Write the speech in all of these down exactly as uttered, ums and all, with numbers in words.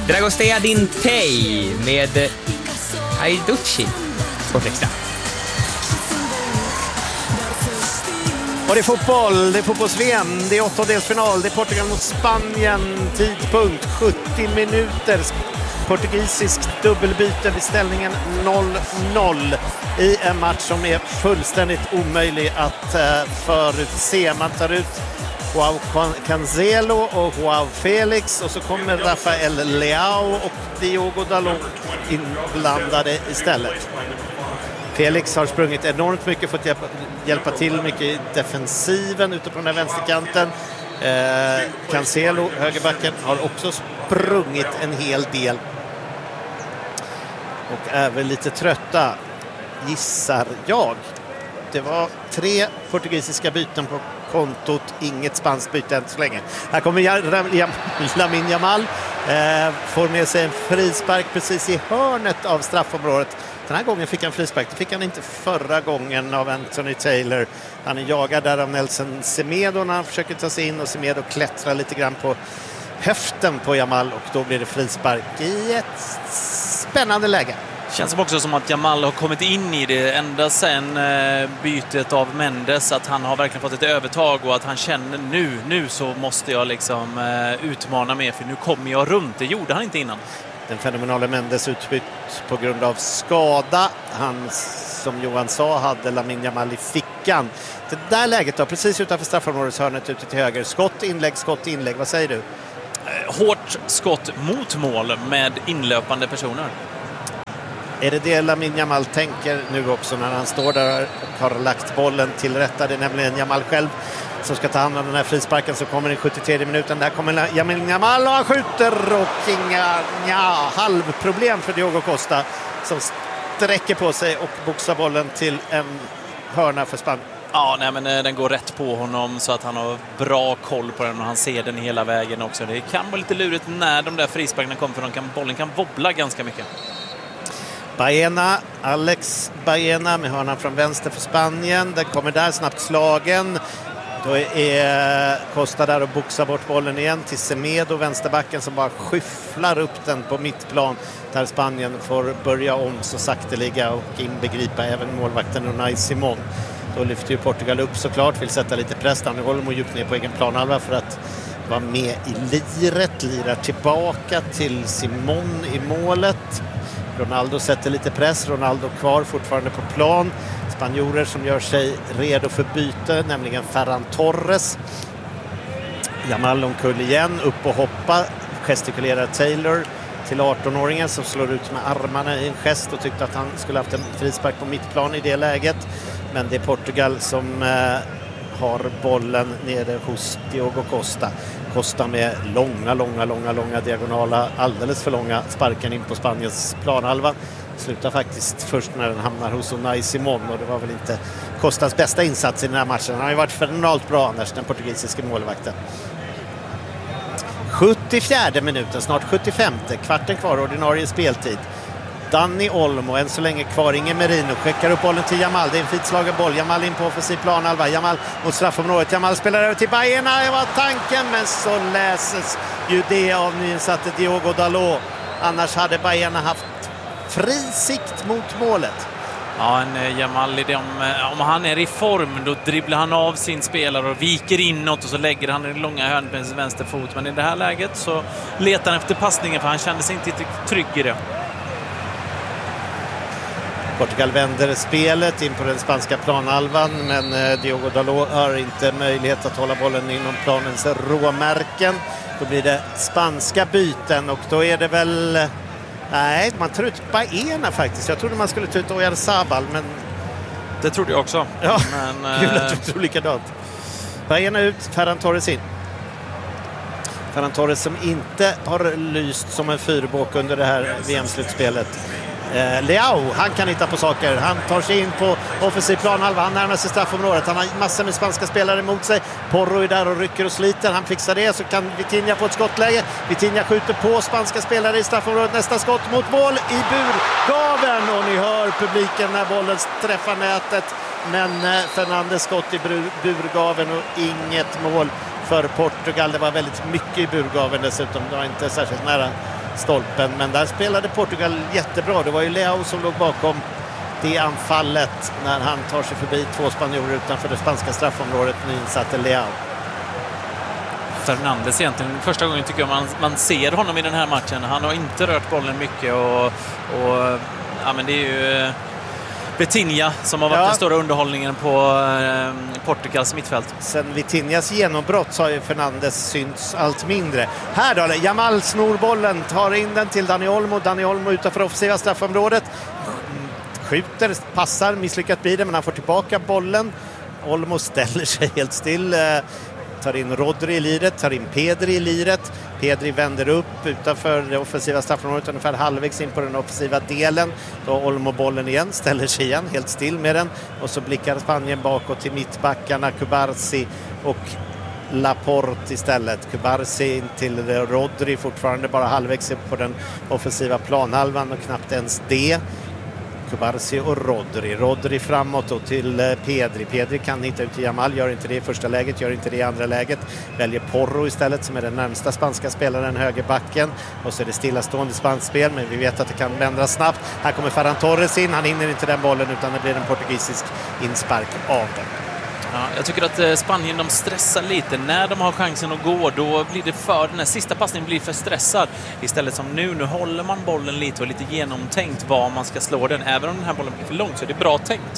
Dragostea Dintei med Haiducci på Flextra. Och det är fotboll, det är fotbolls-V M, det är åttondelsfinal, det är Portugal mot Spanien, tidpunkt sjuttio minuter, portugisiskt dubbelbyte vid ställningen noll noll i en match som är fullständigt omöjlig att uh, förutse. Man tar ut Joao Cancelo och Joao Felix och så kommer Rafael Leao och Diogo Dalot inblandade istället. Felix har sprungit enormt mycket, fått hjälpa, hjälpa till mycket i defensiven ute på den här vänsterkanten. Eh, Cancelo, högerbacken, har också sprungit en hel del. Och är väl lite trötta, gissar jag. Det var tre portugisiska byten på kontot, inget spanskt byte än så länge. Här kommer Lamine Yamal, eh, får med sig en frispark precis i hörnet av straffområdet. Den här gången fick han frispark, det fick han inte förra gången av Anthony Taylor. Han är jagad där av Nelson Semedo när han försöker ta sig in, och Semedo klättrar lite grann på höften på Yamal och då blir det frispark i ett spännande läge. Känns som också som att Yamal har kommit in i det ända sen eh, bytet av Mendes, att han har verkligen fått ett övertag och att han känner nu, nu så måste jag liksom eh, utmana mer, för nu kommer jag runt. Det gjorde han inte innan. Den fenomenala Mendes utbytt på grund av skada. Han, som Johan sa, hade Lamine Yamal i fickan. Det där läget då, precis utanför straffområdeshörnet ute till höger. Skott, inlägg, skott, inlägg. Vad säger du? Hårt skott mot mål med inlöpande personer. Är det det Lamine Yamal tänker nu också när han står där och har lagt bollen till rätta? Det är nämligen Yamal själv som ska ta hand om den här frisparken, så kommer den sjuttiotredje minuten. Där kommer Lamine Yamal och han skjuter, och inga ja, halvproblem för Diogo Costa som sträcker på sig och boxar bollen till en hörna för Spanien. Ja, nej, men den går rätt på honom så att han har bra koll på den och han ser den hela vägen också. Det kan vara lite lurigt när de där frisparkarna kommer, för de kan, bollen kan wobbla ganska mycket. Baena, Alex Baena med hörnan från vänster för Spanien. Den kommer där, snabbt slagen. Då är Costa där och boxar bort bollen igen till Semedo, vänsterbacken, som bara skyfflar upp den på mittplan där Spanien får börja om så sakteliga och inbegripa även målvakten Unai Simon. Då lyfter ju Portugal upp såklart, vill sätta lite press. Han håller mot djupt ner på egen planhalva för att vara med i liret, lirar tillbaka till Simon i målet. Ronaldo sätter lite press, Ronaldo kvar fortfarande på plan. Spanjorer som gör sig redo för byte, nämligen Ferran Torres. Yamal omkull igen, upp och hoppa, gestikulerar Taylor till arton-åringen som slår ut med armarna i en gest och tyckte att han skulle haft en frispark på mittplan i det läget. Men det är Portugal som eh, har bollen nere hos Diogo Costa. Costa med långa, långa, långa, långa diagonala, alldeles för långa sparken in på Spaniens planhalva. Slutar faktiskt först när den hamnar hos Unai Simon, och det var väl inte Costas bästa insats i den här matchen. Han har ju varit fenomenalt bra annars, den portugisiska målvakten. sjuttiofjärde minuten, snart sjuttiofemte, kvarten kvar, ordinarie speltid. Dani Olmo, än så länge kvar, ingen Merino, skickar upp bollen till Yamal, det är en fitslagen boll, Yamal in på offensiv planhalva, Yamal mot straffområdet, Yamal spelar över till Baena, det var tanken, men så läses ju det av nyinsatte Diogo Dalot. Annars hade Baena haft fri sikt mot målet. Ja, en Yamal, om han är i form då dribblar han av sin spelare och viker inåt och så lägger han den långa hörnet med sin vänster fot. Men i det här läget så letar han efter passningen, för han kände sig inte trygg i det. Portugal vänder spelet in på den spanska planhalvan, men eh, Diogo Dalot har inte möjlighet att hålla bollen inom planens råmärken. Då blir det spanska byten, och då är det väl... Nej, man tar ut Baena faktiskt. Jag trodde man skulle ta ut Oyarzabal, men... Det trodde jag också. Ja, men, kul att du tror likadant. Baena ut, Ferran Torres in. Ferran Torres som inte har lyst som en fyrbåk under det här V M-slutspelet. Eh, Leao, han kan hitta på saker. Han tar sig in på offensiv planhalva. Han närmar sig straffområdet. Han har massor med spanska spelare emot sig. Porro är där och rycker och sliter. Han fixar det, så kan Vitinha få ett skottläge. Vitinha skjuter på spanska spelare i straffområdet. Nästa skott mot mål i burgaven. Och ni hör publiken när bollen träffar nätet. Men eh, Fernandes skott i burgaven och inget mål för Portugal. Det var väldigt mycket i burgaven dessutom. Det var inte särskilt nära stolpen. Men där spelade Portugal jättebra. Det var ju Leao som låg bakom det anfallet när han tar sig förbi två spanjorer utanför det spanska straffområdet med insatte Leao. Fernandes egentligen, första gången tycker jag man, man ser honom i den här matchen. Han har inte rört bollen mycket och, och ja, men det är ju Vitinha som har varit ja. den stora underhållningen på eh, Portugals mittfält. Sen Vitinhas genombrott så har ju Fernandes synts allt mindre. Här då, Jamal snor bollen, tar in den till Dani Olmo. Dani Olmo utanför offensiva straffområdet. Skjuter, passar, misslyckat blir det, men han får tillbaka bollen. Olmo ställer sig helt still. Tar in Rodri i liret, tar in Pedri i liret. Pedri vänder upp utanför det offensiva straffområdet ungefär halvvägs in på den offensiva delen. Då Olmo bollen igen, ställer sig igen, helt still med den. Och så blickar Spanien bakåt till mittbackarna, Cubarsi och Laporte istället. Cubarsi till Rodri, fortfarande bara halvvägs upp på den offensiva planhalvan och knappt ens det. Cubarsi och Rodri. Rodri framåt och till Pedri. Pedri kan hitta ut till Jamal, gör inte det i första läget, gör inte det i andra läget. Väljer Porro istället som är den närmsta spanska spelaren, högerbacken. Och så är det stillastående spanskspel, men vi vet att det kan vända snabbt. Här kommer Ferran Torres in, han hinner inte den bollen utan det blir en portugisisk inspark av den. Ja, jag tycker att Spanien de stressar lite. När de har chansen att gå, då blir det för, den här sista passningen blir för stressad. Istället som nu, nu håller man bollen lite och lite genomtänkt var man ska slå den. Även om den här bollen blir för lång så är det bra tänkt.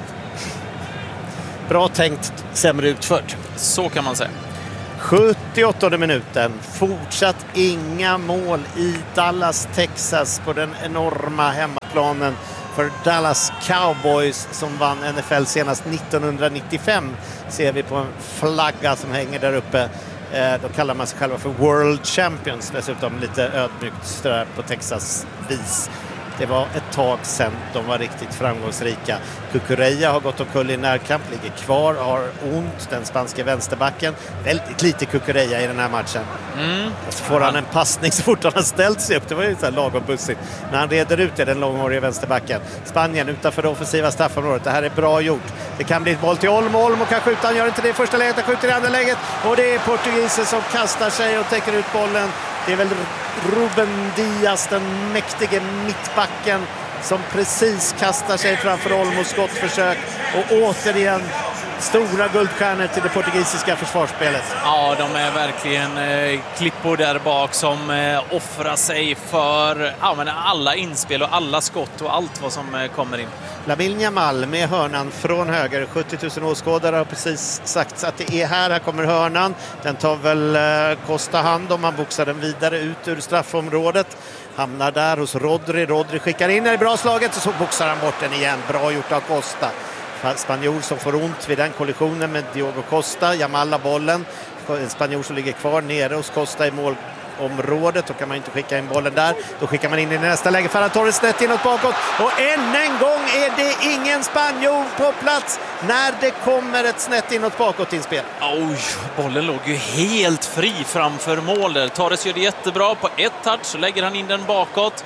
Bra tänkt, sämre utfört. Så kan man säga. sjuttioåttonde minuten. Fortsatt inga mål i Dallas, Texas på den enorma hemmaplanen för Dallas Cowboys som vann N F L senast nittonhundranittiofem, ser vi på en flagga som hänger där uppe. Eh, då kallar man sig själva för World Champions, dessutom lite ödmjukt strö på Texas vis. Det var ett tag sedan de var riktigt framgångsrika. Cucurella har gått omkull i närkamp, ligger kvar, har ont, den spanska vänsterbacken. Väldigt lite Cucurella i den här matchen. Mm. Så får han en passning så fort han har ställt sig upp. Det var ju så här lagom bussigt. När han reder ut är den långhåriga vänsterbacken. Spanien utanför det offensiva straffområdet. Det här är bra gjort. Det kan bli ett boll till Olmo. Olmo kan skjuta, han gör inte det i första läget, han skjuter i andra läget. Och det är portugiser som kastar sig och täcker ut bollen. Det är väl Ruben Diaz, den mäktige mittbacken, som precis kastar sig framför Olmos skottförsök. Och återigen stora guldstjärnor till det portugisiska försvarsspelet. Ja, de är verkligen eh, klippor där bak som eh, offrar sig för ja, men alla inspel och alla skott och allt vad som eh, kommer in. Lamine Yamal med hörnan från höger. sjuttio tusen åskådare har precis sagt att det är här. Här kommer hörnan. Den tar väl eh, Costa hand om man boxar den vidare ut ur straffområdet. Hamnar där hos Rodri. Rodri skickar in i bra slaget och så boxar han bort den igen. Bra gjort av Costa. Spanjor som får ont vid den kollisionen med Diogo Costa. Yamal har bollen. En spanjor som ligger kvar nere hos Costa i målområdet. Då kan man inte skicka in bollen där. Då skickar man in i nästa läge. Ferran Torres snett inåt bakåt. Och än en gång är det ingen spanjor på plats när det kommer ett snett inåt bakåt i spel. Oj, bollen låg ju helt fri framför mål där. Torres gör det jättebra. På ett touch så lägger han in den bakåt.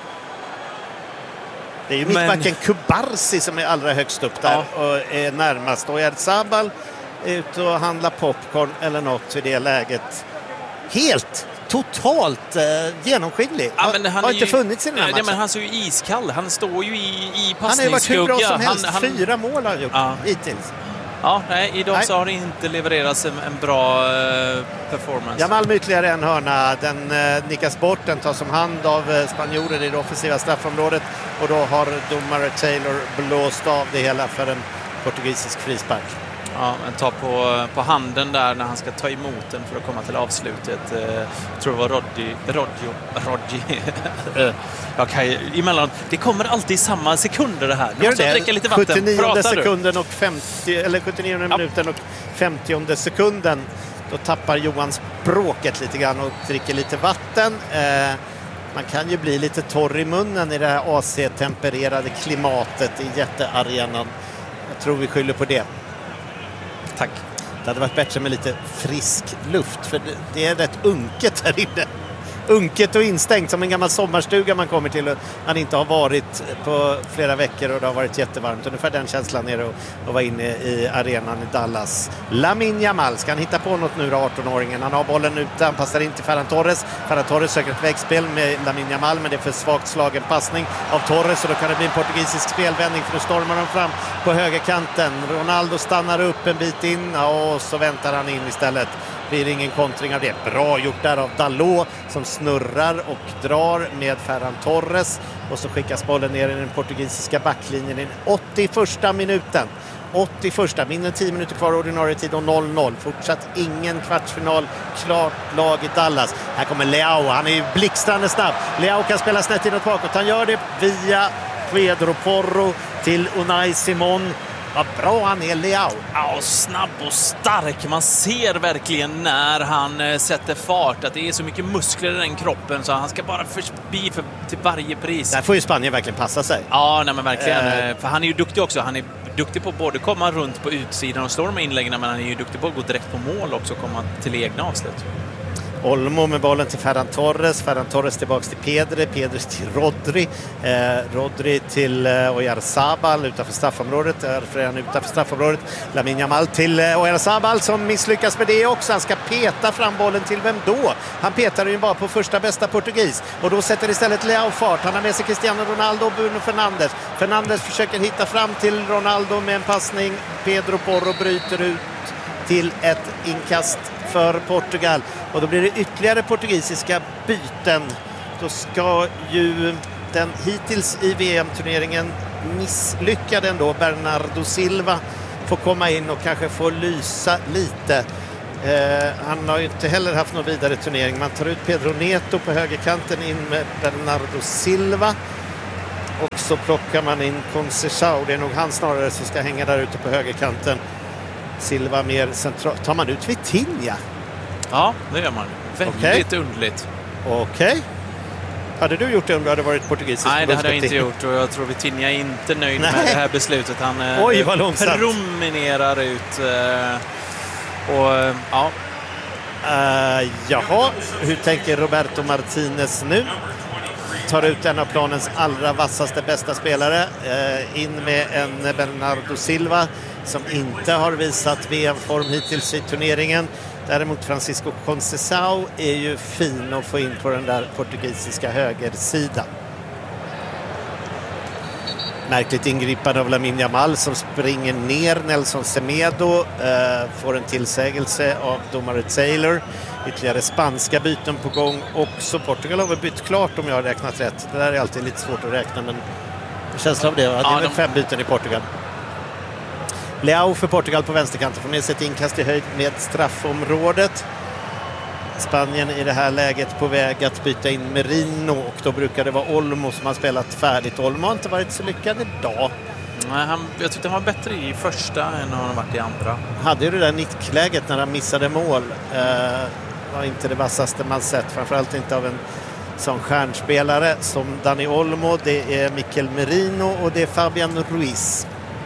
Det är ju mittbacken Cubarsi som är allra högst upp där ja. och är närmast. Och Erzabal är ute och handlar popcorn eller något i det läget. Helt, totalt eh, genomskinlig. Ja, men han har ju, inte funnits i den här nej, matchen. Men han är ju iskall. Han står ju i, i passningsskugga. Han har ju varit hur bra som helst. Han, han... Fyra mål har han gjort ja. hittills. Ja, nej, idag nej. så har det inte levererats en, en bra eh, performance. Jamal med ytterligare en hörna. Den eh, nickas bort, den tas om hand av eh, spanjorer i det offensiva straffområdet. Och då har domare Taylor blåst av det hela för en portugisisk frispark. Ja, men ta på, på handen där när han ska ta emot den för att komma till avslutet. Eh, jag tror det var Rodri. Rodri. Rodri. Jag kan ju, emellan, det kommer alltid i samma sekunder det här. Nu måste jag dricka lite vatten. sjuttionionde sekunden och femtio, eller sjuttionionde ja. minuten och femtionde sekunden. Då tappar Johan språket lite grann och dricker lite vatten. Eh, man kan ju bli lite torr i munnen i det här A C-tempererade klimatet i jättearenan. Jag tror vi skyller på det. Tack. Det hade varit bättre med lite frisk luft, för det är rätt unket här inne. unket och instängt som en gammal sommarstuga man kommer till och man inte har varit på flera veckor och det har varit jättevarmt. Ungefär den känslan är det att vara inne i arenan i Dallas. Lamine Yamal, ska han hitta på något nu då, arton-åringen? Han har bollen ute, han passar in till Ferran Torres. Ferran Torres söker ett vägspel med Lamine Yamal, men det är för svagt slagen passning av Torres och då kan det bli en portugisisk spelvändning för då stormar de fram på högerkanten. Ronaldo stannar upp en bit in och så väntar han in istället. Blir ingen kontring av det. Bra gjort där av Dalot som snurrar och drar med Ferran Torres och så skickas bollen ner i den portugisiska backlinjen i den åttioförsta minuten. åttioförsta, mindre än tio minuter kvar ordinarie tid och noll noll. Fortsatt ingen kvartsfinal, klart lag i Dallas. Här kommer Leao, han är ju blixtrande snabb. Leao kan spela snett inåt bakåt. Han gör det via Pedro Porro till Unai Simon. Vad bra han är, Leao. Ja, snabb och stark. Man ser verkligen när han eh, sätter fart att det är så mycket muskler i den kroppen så han ska bara förbi för, till varje pris. Där får ju Spanien verkligen passa sig. Ja, nej, men verkligen. Eh. För han är ju duktig också. Han är duktig på både komma runt på utsidan och slå de inläggen, men han är ju duktig på att gå direkt på mål också och komma till egna avslut. Olmo med bollen till Ferran Torres. Ferran Torres tillbaks till Pedri. Pedri till Rodri. Eh, Rodri till eh, Oyarzabal utanför straffområdet. Därför är han utanför straffområdet. Lamine Yamal till eh, Oyarzabal som misslyckas med det också. Han ska peta fram bollen till vem då? Han petar ju bara på första bästa portugis. Och då sätter istället Leao fart. Han har med sig Cristiano Ronaldo och Bruno Fernandes. Fernandes försöker hitta fram till Ronaldo med en passning. Pedro Porro bryter ut till ett inkast för Portugal. Och då blir det ytterligare portugisiska byten. Då ska ju den hittills i V M-turneringen misslyckade ändå Bernardo Silva få komma in och kanske få lysa lite. Eh, han har ju inte heller haft någon vidare turnering. Man tar ut Pedro Neto på högerkanten in med Bernardo Silva. Och så plockar man in Conceição. Det är nog han snarare som ska hänga där ute på högerkanten. Silva mer centralt. Tar man ut Vitinha? Ja, det gör man. Väldigt okay. underligt. Okej. Okay. Hade du gjort det om du hade varit portugisisk? Nej, det hade jag inte gjort och jag tror Vitinha är inte nöjd Nej. med det här beslutet. Han Oj, vad långsamt. promenerar ut. Och ja. Uh, jaha, hur tänker Roberto Martinez nu? Tar ut en av planens allra vassaste bästa spelare. Uh, in med en Bernardo Silva som inte har visat V M-form hittills i turneringen. Däremot Francisco Conceição är ju fin att få in på den där portugisiska högersidan. Märkligt ingripande av Lamine Yamal som springer ner Nelson Semedo. Eh, får en tillsägelse av domare Taylor. Ytterligare spanska byten på gång. Också Portugal har väl bytt klart om jag har räknat rätt. Det där är alltid lite svårt att räkna, men känslan av det. Ja, det är väl de... fem byten i Portugal. Leao för Portugal på vänsterkanten får med sig ett inkast i höjd med straffområdet. Spanien i det här läget på väg att byta in Merino och då brukar det vara Olmo som har spelat färdigt. Olmo har inte varit så lyckad idag. Nej, han, jag tyckte han var bättre i första än han har varit i andra. Hade ju det där nickläget när han missade mål. Eh, var inte det vassaste man sett. Framförallt inte av en sån stjärnspelare som Dani Olmo. Det är Mikel Merino och det är Fabian Ruiz.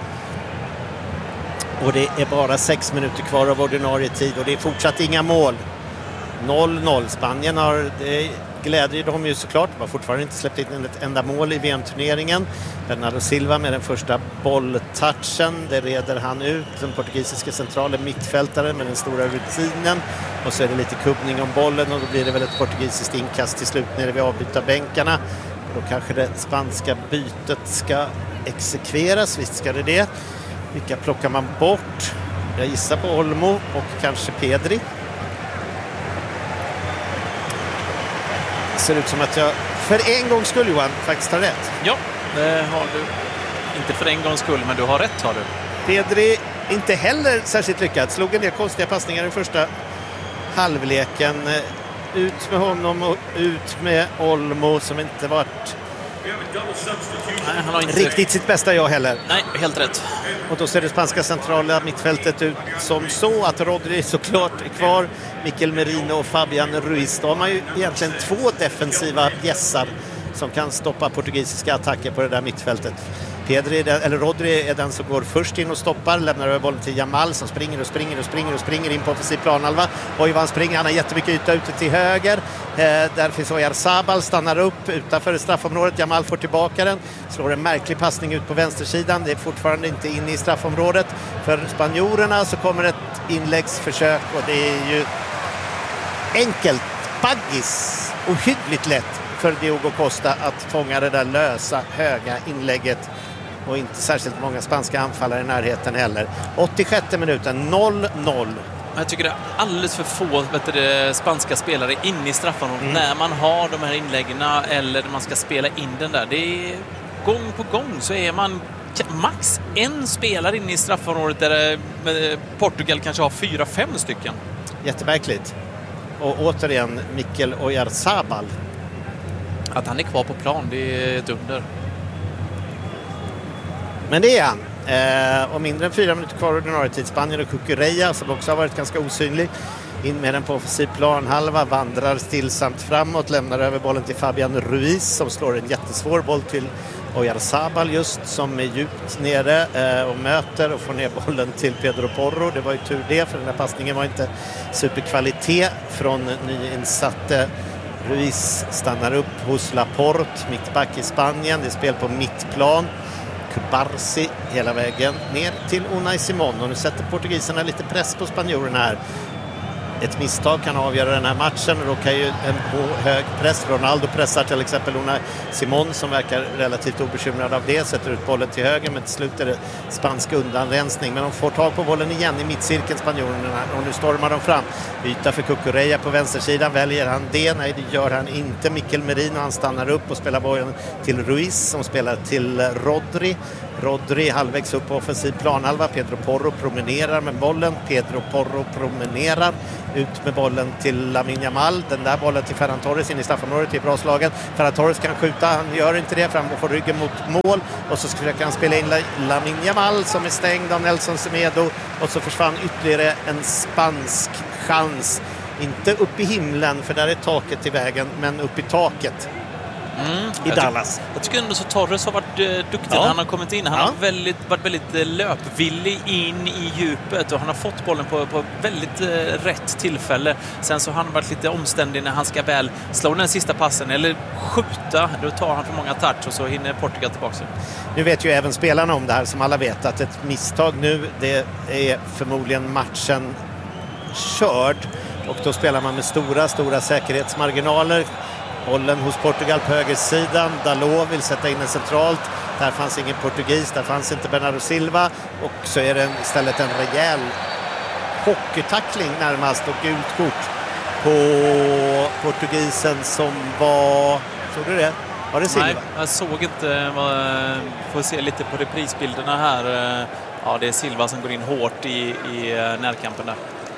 Och det är bara sex minuter kvar av ordinarie tid och det är fortsatt inga mål. noll noll. Spanien har, det glädjer dem ju såklart. De har fortfarande inte släppt in ett enda mål i V M-turneringen. Bernardo Silva med den första bolltouchen. Det reder han ut. Den portugisiska centralen mittfältare med den stora rutinen. Och så är det lite kubbning om bollen och då blir det väl ett portugisiskt inkast till slut nere vid avbytarbänkarna. Då kanske det spanska bytet ska exekveras. Visst ska det det. Vilka plockar man bort? Jag gissar på Olmo och kanske Pedri. Det ser ut som att jag för en gångs skull, Johan, faktiskt har rätt. Ja, det har du. Inte för en gångs skull, men du har rätt, har du. Pedri inte heller särskilt lyckad. Slog en del konstiga passningar i första halvleken. Ut med honom och ut med Olmo som inte varit Nej, han har inte riktigt sitt bästa jag heller. Nej, helt rätt. Och då ser det spanska centrala mittfältet ut som så att Rodri såklart är kvar. Mikel Merino och Fabian Ruiz. Då har man ju egentligen två defensiva gässar som kan stoppa portugisiska attacker på det där mittfältet. Pedri, eller Rodri är den som går först in och stoppar, lämnar över bollen till Jamal som springer och springer och springer och springer in på offensiv planhalva. Oj, vad han springer, han har jättemycket yta ute till höger. Eh, där finns Oyarzabal, stannar upp utanför straffområdet. Jamal får tillbaka den, slår en märklig passning ut på vänstersidan. Det är fortfarande inte inne i straffområdet. För spanjorerna så kommer ett inläggsförsök och det är ju enkelt, baggis, ohyggligt lätt för Diogo Costa att fånga det där lösa, höga inlägget. Och inte särskilt många spanska anfallare i närheten heller. åttiosjätte minuten, noll noll. Jag tycker det är alldeles för få vet du, spanska spelare inne i straffområdet mm. när man har de här inläggen eller när man ska spela in den där. Det är gång på gång så är man max en spelare inne i straffområdet där Portugal kanske har fyra, fem stycken. Jättemärkligt. Och återigen Mikel Oyarzabal. Att han är kvar på plan, det är ett under. Men det är han. Eh, och mindre än fyra minuter kvar ordinarie tid. Spanien och Cucurella som också har varit ganska osynlig. In med den på offensiv planhalva, vandrar stillsamt framåt, lämnar över bollen till Fabian Ruiz som slår en jättesvår boll till Oyarzabal just som är djupt nere eh, och möter och får ner bollen till Pedro Porro. Det var ju tur det, för den här passningen var inte superkvalitet från nyinsatte. Ruiz stannar upp hos Laporte, mittback i Spanien. Det är spel på mittplan. Kubarsi hela vägen ner till Unai Simon. Och nu sätter portugiserna lite press på spanjorerna här. Ett misstag kan avgöra den här matchen och då kan ju en hög press. Ronaldo pressar till exempel Unai Simon som verkar relativt obekymrad av det. Sätter ut bollen till höger, men till slut är det spansk undanrensning. Men de får tag på bollen igen i mittcirkeln, spanjorerna. Och nu stormar de fram. Yta för Cucurella på vänstersidan. Väljer han det? Nej, det gör han inte. Mikel Merino, han stannar upp och spelar bollen till Ruiz som spelar till Rodri. Rodri halvvägs upp på offensiv planhalva. Pedro Porro promenerar med bollen. Pedro Porro promenerar ut med bollen till Lamine Yamal. Den där bollen till Ferran Torres in i straffområdet är bra slagen. Ferran Torres kan skjuta, han gör inte det. Fram och får ryggen mot mål. Och så försöker han spela in Lamine Yamal som är stängd av Nelson Semedo. Och så försvann ytterligare en spansk chans. Inte upp i himlen, för där är taket i vägen, men upp i taket. Mm, i jag Dallas. Ty- jag tycker ändå så Torres har varit eh, duktig ja. när han har kommit in. Han ja. har väldigt, varit väldigt eh, löpvillig in i djupet och han har fått bollen på, på väldigt eh, rätt tillfälle. Sen så har han varit lite omständig när han ska väl slå den sista passen eller skjuta. Då tar han för många touch och så hinner Portugal tillbaka. Nu vet ju även spelarna om det här, som alla vet, att ett misstag nu, det är förmodligen matchen körd. Och då spelar man med stora, stora säkerhetsmarginaler. Bollen hos Portugal på högersidan. Dalot vill sätta in den centralt. Där fanns ingen portugis, där fanns inte Bernardo Silva. Och så är det istället en rejäl hockeytackling närmast och gult kort på portugisen som var... Såg du det? Var det Silva? Nej, jag såg inte. Får se lite på reprisbilderna här. Ja, det är Silva som går in hårt i, i närkampen där.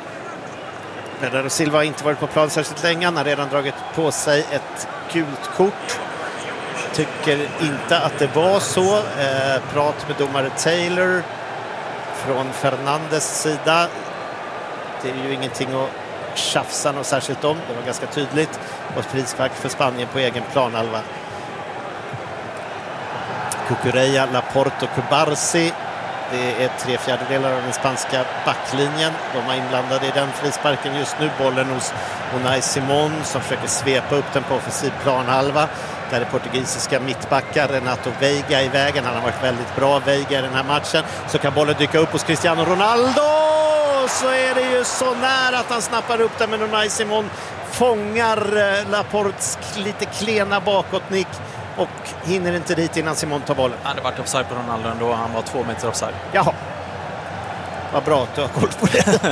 Bernardo Silva har inte varit på plan särskilt länge. Han har redan dragit på sig ett gult kort. Tycker inte att det var så. Eh, prat med domare Taylor från Fernandes sida. Det är ju ingenting att tjafsa något särskilt om. Det var ganska tydligt. Och frispark för Spanien på egen planhalva. Cucurella, Laporte och Kubarsi. Det är tre fjärdedelar av den spanska backlinjen. De är inblandade i den frisparken just nu. Bollen hos Unai Simon som försöker svepa upp den på offensiv planhalva. Där är portugisiska mittbackar Renato Veiga i vägen. Han har varit väldigt bra, Veiga, i den här matchen. Så kan bollen dyka upp hos Cristiano Ronaldo. Så är det ju så nära att han snappar upp den, men Unai Simon fångar Laportes lite klena bakåtnick. Och hinner inte dit innan Simon tar bollen. Han hade varit offside på Ronaldo ändå. Han var två meter offside. Jaha. Vad bra att du har koll på det.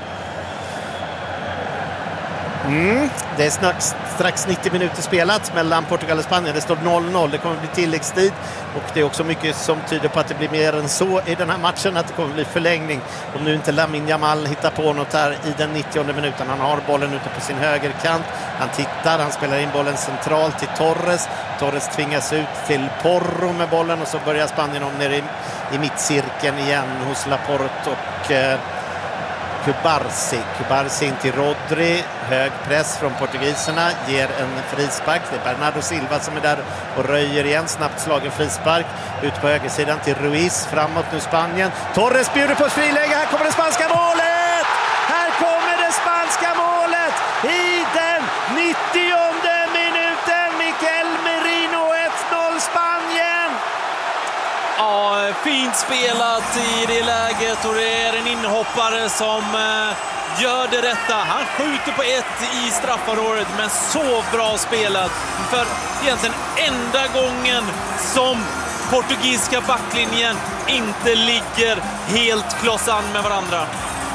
Mm. Det är strax, strax nittio minuter spelat mellan Portugal och Spanien. Det står noll noll. Det kommer bli tilläggstid. Och det är också mycket som tyder på att det blir mer än så i den här matchen. Att det kommer bli förlängning. Om nu inte Lamine Yamal hittar på något här i den nittionde minuten. Han har bollen ute på sin högerkant. Han tittar. Han spelar in bollen centralt till Torres. Torres tvingas ut till Porro med bollen. Och så börjar Spanien om ner i, i mittcirkeln igen hos Laporte och... Eh, Kubarsi. Kubarsi in till Rodri. Hög press från portugiserna. Ger en frispark. Det är Bernardo Silva som är där och röjer igen. Snabbt slagen frispark. Ut på högersidan till Ruiz. Framåt nu Spanien. Torres bjuder på ett friläge. Här kommer det spanska målet! Här kommer det spanska målet! I den nittionde minuten. Mikel Merino, ett noll Spanien! Ja, fint spelat i det läget och det är en inhoppare som eh, gör det rätta. Han skjuter på ett i straffområdet, men så bra spelat. För egentligen enda gången som portugisiska backlinjen inte ligger helt klossan med varandra.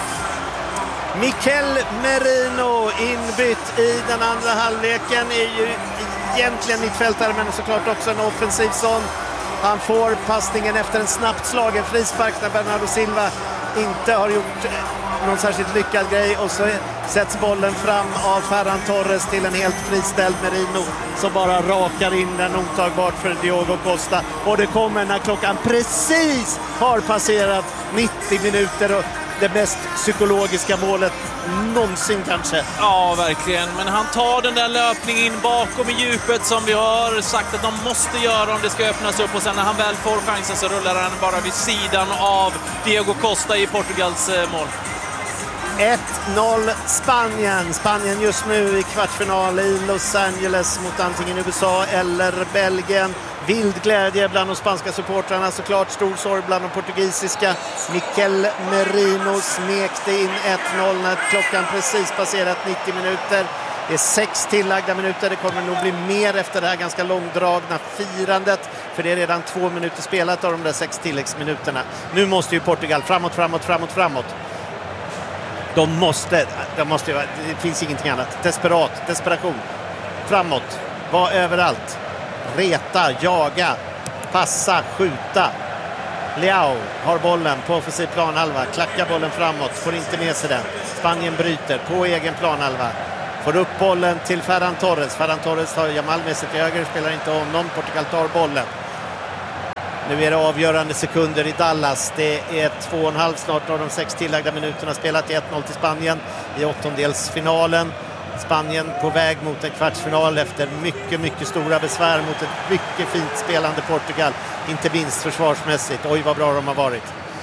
Mikel Merino inbytt i den andra halvleken, är ju egentligen mittfältare men såklart också en offensiv sån. Han får passningen efter en snabbt slagen frispark där Bernardo Silva inte har gjort någon särskilt lyckad grej, och så sätts bollen fram av Ferran Torres till en helt friställd Merino som bara rakar in den otagbart för Diogo Costa, och det kommer när klockan precis har passerat nittio minuter och det mest psykologiska målet någonsin kanske. Ja, verkligen. Men han tar den där löpningen in bakom i djupet som vi har sagt att de måste göra om det ska öppnas upp, och sen när han väl får chansen så rullar han bara vid sidan av Diogo Costa i Portugals mål. ett noll Spanien. Spanien just nu i kvartsfinal i Los Angeles mot antingen U S A eller Belgien. Vild glädje bland de spanska supportrarna, såklart stor sorg bland de portugisiska. Mikel Merino smekte in ett noll när klockan precis passerat nittio minuter. Det är sex tillagda minuter, det kommer nog bli mer efter det här ganska långdragna firandet, för det är redan två minuter spelat av de där sex tilläggsminuterna. Nu måste ju Portugal framåt, framåt, framåt, framåt. De måste, de måste, det finns ingenting annat. Desperat, desperation. Framåt, var överallt. Reta, jaga, passa, skjuta. Leao har bollen på offensiv planhalva. Klackar bollen framåt, får inte med sig den. Spanien bryter på egen planhalva. Får upp bollen till Ferran Torres. Ferran Torres har Jamal med sig till höger, spelar inte honom. Portugal tar bollen. Nu är det avgörande sekunder i Dallas. Det är två och en halv snart av de sex tillagda minuterna spelat i ett noll till Spanien i åttondelsfinalen. Spanien på väg mot en kvartsfinal efter mycket, mycket stora besvär mot ett mycket fint spelande Portugal. Inte minst försvarsmässigt. Oj, vad bra de har varit.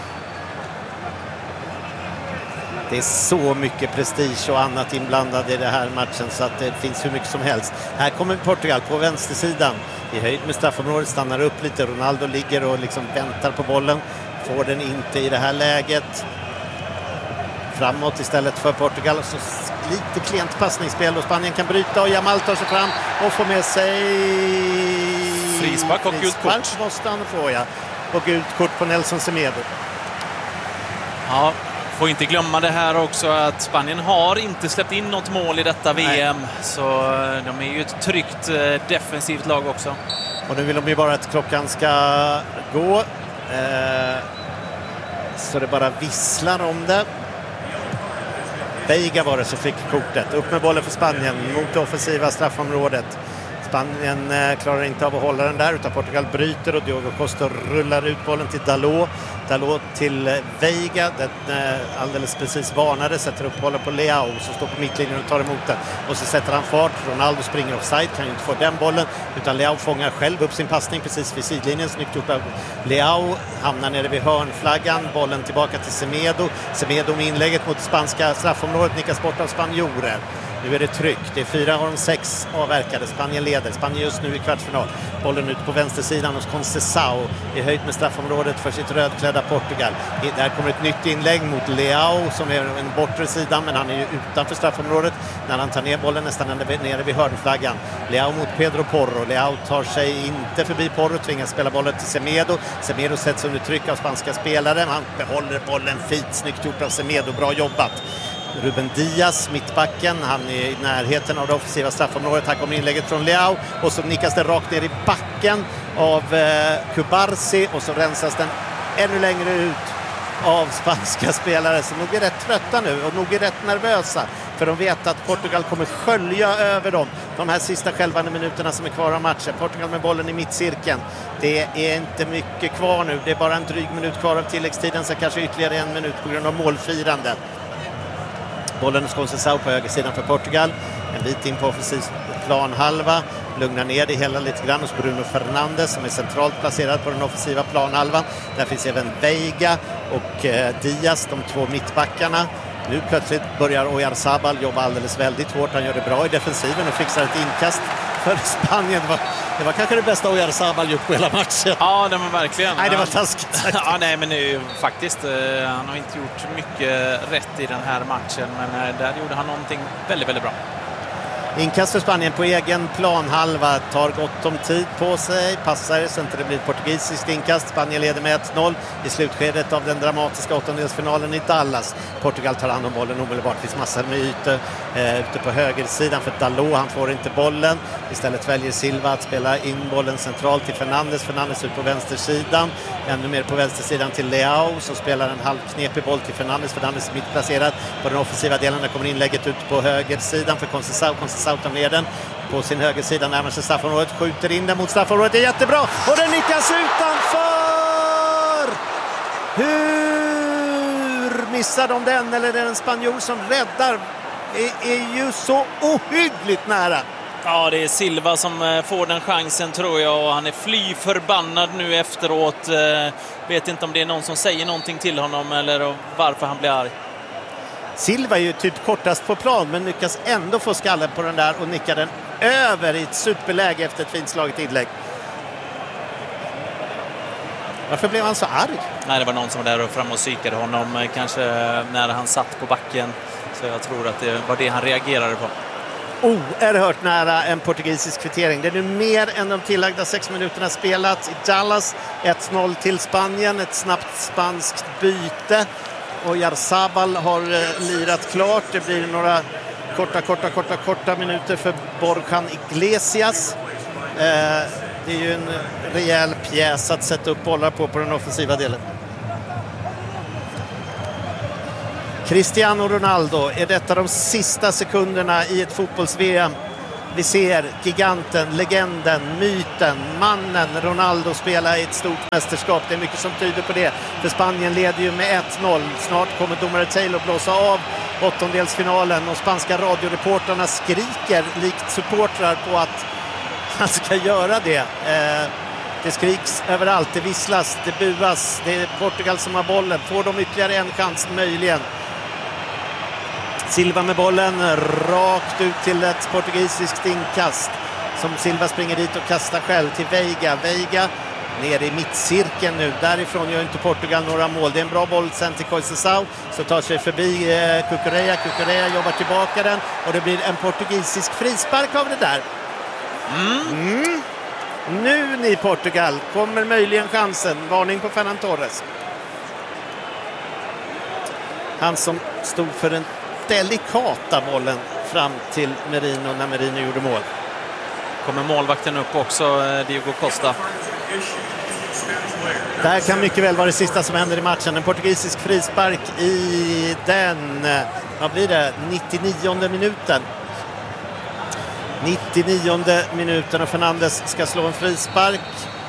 Det är så mycket prestige och annat inblandade i den här matchen så att det finns hur mycket som helst. Här kommer Portugal på vänstersidan. I höjd med straffområdet, stannar upp lite. Ronaldo ligger och liksom väntar på bollen. Får den inte i det här läget. Framåt istället för Portugal. Så lite klent passningsspel och Spanien kan bryta och Jamal tar sig fram och får med sig frispark och gult kort. Måste han få, ja. Och gult kort på Nelson Semedo. Ja, får inte glömma det här också att Spanien har inte släppt in något mål i detta V M. Nej. Så de är ju ett tryggt defensivt lag också. Och nu vill de ju bara att klockan ska gå. Eh, så det bara visslar om det. Veiga var det som fick kortet. Upp med bollen för Spanien mot det offensiva straffområdet. Spanien eh, klarar inte av att hålla den där utan Portugal bryter och Diogo Costa rullar ut bollen till Dalot. Dalot till eh, Veiga. Den eh, alldeles precis varnade, sätter upp bollen på Leao som står på mittlinjen och tar emot den. Och så sätter han fart. Ronaldo springer offside, kan ju inte få den bollen utan Leao fångar själv upp sin passning precis vid sidlinjen. Snyggt gjort av Leao. Hamnar nere vid hörnflaggan. Bollen tillbaka till Semedo. Semedo med inlägget mot spanska straffområdet nickas bort av spanjorer. Nu är det tryck. Det är fyra av de sex avverkade. Spanien leder. Spanien just nu i kvartsfinal. Bollen ut på vänstersidan hos Conceição i höjd med straffområdet för sitt rödklädda Portugal. Där kommer ett nytt inlägg mot Leao som är en bortre sidan, men han är ju utanför straffområdet när han tar ner bollen nästan nere vid hörnflaggan. Leao mot Pedro Porro. Leao tar sig inte förbi Porro, tvingas spela bollen till Semedo. Semedo sätts under tryck av spanska spelare. Han behåller bollen fint. Snyggt gjort av Semedo. Bra jobbat. Ruben Diaz, mittbacken, han är i närheten av det offensiva straffområdet. Här kommer inlägget från Leao och så nickas det rakt ner i backen av eh, Kubarsi och så rensas den ännu längre ut av spanska spelare som nog är rätt trötta nu och nog är rätt nervösa, för de vet att Portugal kommer skölja över dem de här sista skälvande minuterna som är kvar av matchen. Portugal med bollen i mittcirkeln. Det är inte mycket kvar nu, det är bara en dryg minut kvar av tilläggstiden, så kanske ytterligare en minut på grund av målfirande. Bollen hos Conceição på högersidan för Portugal. En bit in på offensiv planhalva. Lugnar ner det hela lite grann hos Bruno Fernandes som är centralt placerad på den offensiva planhalvan. Där finns även Veiga och eh, Diaz, de två mittbackarna. Nu plötsligt börjar Oyarzabal jobba alldeles väldigt hårt. Han gör det bra i defensiven och fixar ett inkast för Spanien. Det var, det var kanske det bästa Oyarzabal gjort på hela matchen. Ja, det var verkligen. Nej, det var taskigt sagt. Ja, nej, men nu, faktiskt, eh, han har inte gjort mycket rätt i den här matchen. Men eh, där gjorde han någonting väldigt, väldigt bra. Inkast för Spanien på egen planhalva, tar gott om tid på sig, passar så inte det blir ett portugisiskt inkast. Spanien leder med ett noll i slutskedet av den dramatiska åttondelsfinalen i Dallas. Portugal tar hand om bollen omedelbart, det finns massor med ytor eh, ute på högersidan för Dalot, han får inte bollen. Istället väljer Silva att spela in bollen centralt till Fernandes, Fernandes ut på vänstersidan, ännu mer på vänstersidan till Leao som spelar en halvknepig boll till Fernandes, Fernandes mittplacerad på den offensiva delen, där kommer inlägget ut på högersidan för Conceição, Conceição tar ner den på sin högersida, närmar sig straffområdet, skjuter in den mot straffområdet, det är jättebra och den nickas utanför! Hur missar de den, eller är det en spanjor som räddar? Det är ju så ohyggligt nära. Ja, det är Silva som får den chansen tror jag, och han är fly förbannad nu efteråt. Vet inte om det är någon som säger någonting till honom eller varför han blir arg. Silva är ju typ kortast på plan men lyckas ändå få skallen på den där och nickar den över i ett superläge efter ett fint slaget inlägg. Varför blev han så arg? Nej, det var någon som var där och fram och psykade honom kanske när han satt på backen. Så jag tror att det var det han reagerade på. Oerhört nära en portugisisk kvittering. Det är nu mer än de tillagda sex minuterna spelat i Dallas. ett noll till Spanien, ett snabbt spanskt byte. Och Oyarzabal har eh, lirat klart. Det blir några korta, korta, korta, korta minuter för Borja Iglesias. Eh, det är ju en rejäl pjäs att sätta upp bollar på på den offensiva delen. Cristiano Ronaldo, är detta de sista sekunderna i ett fotbolls-V M? Vi ser giganten, legenden, myten, mannen Ronaldo spela i ett stort mästerskap. Det är mycket som tyder på det. För Spanien leder ju med ett noll. Snart kommer domare Taylor blåsa av åttondelsfinalen och spanska radioreporterna skriker likt supportrar på att han ska göra det. Eh, det skriks överallt, det visslas, det buas. Det är Portugal som har bollen. Får de ytterligare en chans möjligen? Silva med bollen rakt ut till ett portugisiskt inkast som Silva springer dit och kastar själv till Veiga. Veiga ner i mittcirkeln nu. Därifrån gör inte Portugal några mål. Det är en bra boll sen till Conceição, så tar sig förbi eh, Cucurella. Cucurella jobbar tillbaka den och det blir en portugisisk frispark av det där. Mm. Mm. Nu ni Portugal, kommer möjligen chansen. Varning på Ferran Torres. Han som stod för den delikata bollen fram till Merino när Merino gjorde mål. Kommer målvakten upp också, Diego Costa. Det här kan mycket väl vara det sista som händer i matchen. En portugisisk frispark i den, vad blir det, nittionionde minuten. nittionionde minuten och Fernandes ska slå en frispark.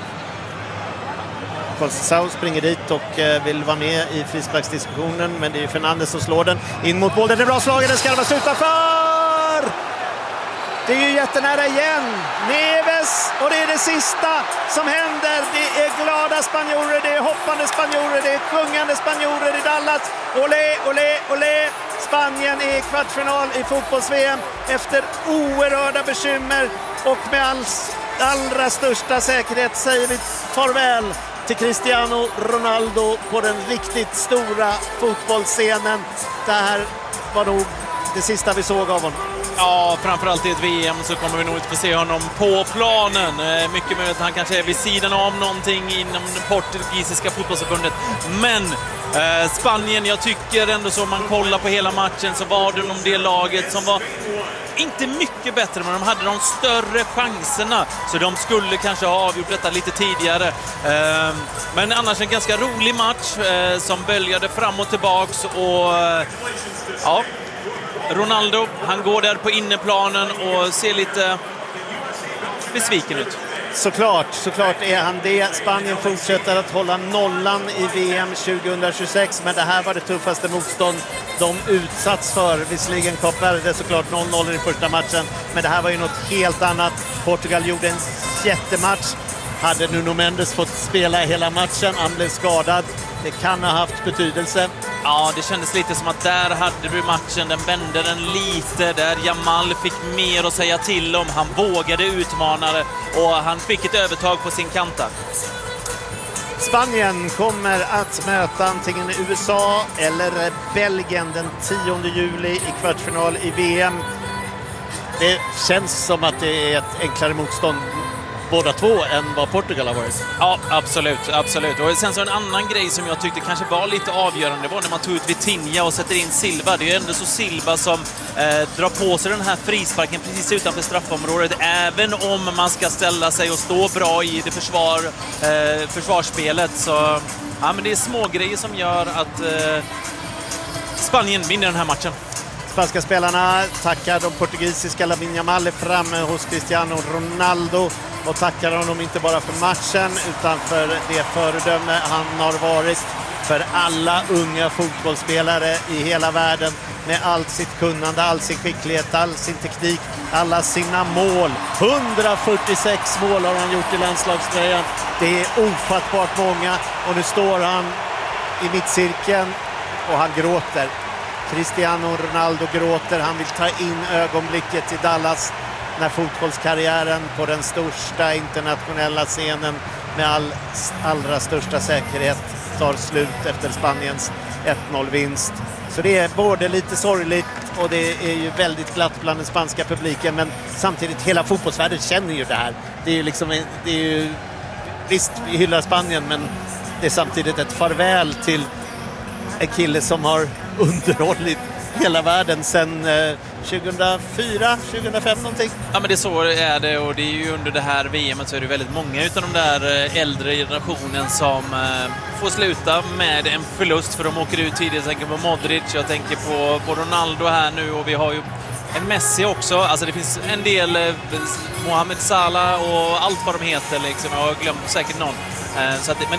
Conceição springer dit och vill vara med i frisparksdiskussionen, men det är Fernandes som slår den in mot mål. Den är bra slagen, den ska vara utanför! Det är ju jättenära igen. Neves, och det är det sista som händer. Det är glada spanjorer, det är hoppande spanjorer, det är sjungande spanjorer i Dallas. Olé, olé, olé! Spanien är i kvartsfinal i fotbolls-V M efter oerhörda bekymmer, och med all, allra största säkerhet säger vi farväl till Cristiano Ronaldo på den riktigt stora fotbollsscenen. Det här var nog det sista vi såg av honom. Ja, framförallt i ett V M så kommer vi nog inte få se honom på planen. Mycket möjligt att han kanske är vid sidan av någonting inom det portugisiska fotbollsförbundet. Men eh, Spanien, jag tycker ändå så, om man kollar på hela matchen så var det om det laget som var inte mycket bättre, men de hade de större chanserna. Så de skulle kanske ha avgjort detta lite tidigare. Eh, men annars en ganska rolig match eh, som böljade fram och tillbaks. Och eh, ja... Ronaldo, han går där på inneplanen och ser lite besviken ut. Såklart, såklart är han det. Spanien fortsätter att hålla nollan i V M tjugohundratjugosex, men det här var det tuffaste motstånd de utsatts för. Visserligen Kap Verde såklart noll noll i första matchen, men det här var ju något helt annat. Portugal gjorde en jättematch. Hade Nuno Mendes fått spela hela matchen, han blev skadad. Det kan ha haft betydelse. Ja, det kändes lite som att där hade du matchen, den vände den lite, där Yamal fick mer att säga till om. Han vågade utmana det och han fick ett övertag på sin kanta. Spanien kommer att möta antingen U S A eller Belgien den tionde juli i kvartsfinal i V M. Det känns som att det är ett enklare motstånd båda två än vad Portugal har varit. Ja, absolut, absolut. Och sen så en annan grej som jag tyckte kanske var lite avgörande var när man tog ut Vitinha och sätter in Silva. Det är ju ändå så Silva som eh, drar på sig den här frisparken precis utanför straffområdet, även om man ska ställa sig och stå bra i det försvar, eh, försvarsspelet. Så ja, men det är små grejer som gör att eh, Spanien vinner den här matchen. Spanska spelarna tackar de portugisiska. Lamine Yamal är framme hos Cristiano Ronaldo och tackar honom inte bara för matchen utan för det föredöme han har varit för alla unga fotbollsspelare i hela världen med allt sitt kunnande, all sin skicklighet, all sin teknik, alla sina mål. hundrafyrtiosex mål har han gjort i landslagströjan. Det är ofattbart många och nu står han i mittcirkeln och han gråter. Cristiano Ronaldo gråter, han vill ta in ögonblicket i Dallas när fotbollskarriären på den största internationella scenen med all, allra största säkerhet tar slut efter Spaniens ett noll-vinst. Så det är både lite sorgligt och det är ju väldigt glatt bland den spanska publiken, men samtidigt hela fotbollsvärlden känner ju det här. Det är ju liksom, det är ju, visst vi hyllar Spanien, men det är samtidigt ett farväl till en kille som har underhållit hela världen sedan eh, tjugohundrafyra tjugohundrafem någonting. Ja, men det är så är det, och det är ju under det här V M så är det väldigt många utav de där äldre generationen som eh, får sluta med en förlust för de åker ut tidigt. Jag tänker på Modric, jag tänker på, på Ronaldo här nu, och vi har ju en Messi också. Alltså det finns en del eh, Mohamed Salah och allt vad de heter liksom. Jag har glömt säkert någon. Eh, så att, men